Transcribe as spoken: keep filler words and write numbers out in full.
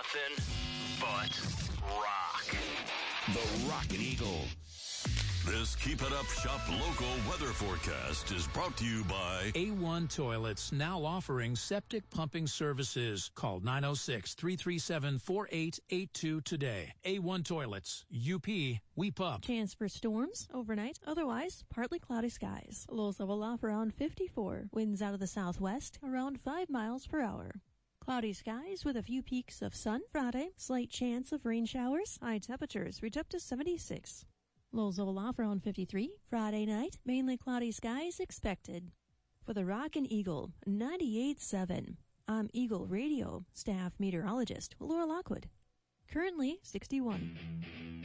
nothing but rock. The Rocket Eagle. This Keep It Up Shop local weather forecast is brought to you by A one Toilets, now offering septic pumping services. Call nine oh six, three three seven, four eight eight two today. A one Toilets, U P, we pump. Chance for storms overnight, otherwise partly cloudy skies. Lows level off around fifty-four. Winds out of the southwest around five miles per hour. Cloudy skies with a few peaks of sun. Friday, slight chance of rain showers. High temperatures reach up to seventy-six. Lows level off around fifty-three. Friday night, mainly cloudy skies expected. For the Rockin' Eagle, ninety-eight point seven. I'm Eagle Radio staff meteorologist Laura Lockwood. Currently sixty-one.